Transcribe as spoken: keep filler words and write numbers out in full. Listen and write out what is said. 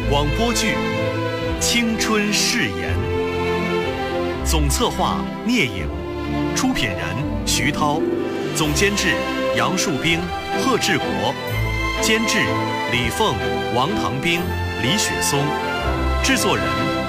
广播剧《青春誓言》，总策划聂颖，出品人徐涛，总监制杨树兵、贺志国，监制李凤、王唐兵、李雪松，制作人